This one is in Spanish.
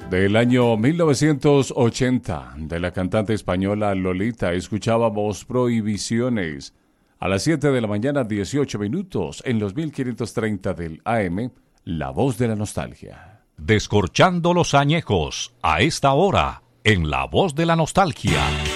Del año 1980, de la cantante española Lolita, escuchábamos Prohibiciones. A las 7 de la mañana, 18 minutos, en los 1530 del AM, La Voz de la Nostalgia. Descorchando los añejos, a esta hora, en La Voz de la Nostalgia.